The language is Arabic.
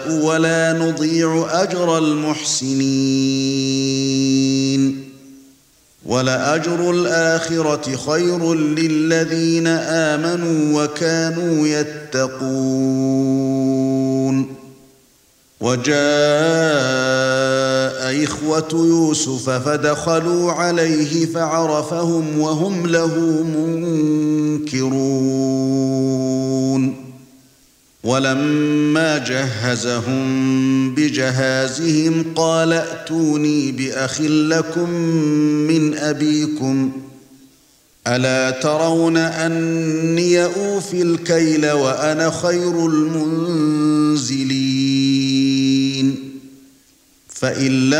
ولا نضيع أجر المحسنين ولأجر الآخرة خير للذين آمنوا وكانوا يتقون وجاء إخوة يوسف فدخلوا عليه فعرفهم وهم له منكرون ولما جهزهم بجهازهم قال ائتوني بأخ لكم من أبيكم ألا ترون أني أوفي الكيل وأنا خير المنزلين فإن